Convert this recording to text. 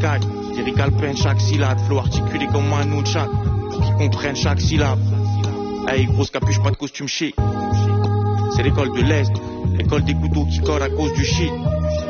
caille. Lyrical prennent chaque syllabe, flow articulé comme un nunchak. Pour qu'ils comprennent chaque syllabe. Hey, grosse capuche, pas de costume chic. C'est l'école de l'Est, l'école des couteaux qui collent à cause du shit.